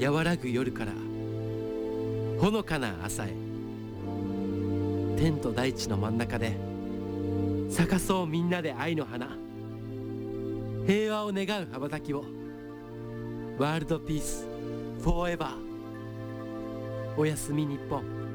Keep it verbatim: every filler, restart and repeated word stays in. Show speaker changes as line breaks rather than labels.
和らぐ夜からほのかな朝へ、天と大地の真ん中で咲かそうみんなで愛の花、平和を願う羽ばたきを。ワールドピースフォーエバー。おやすみ日本。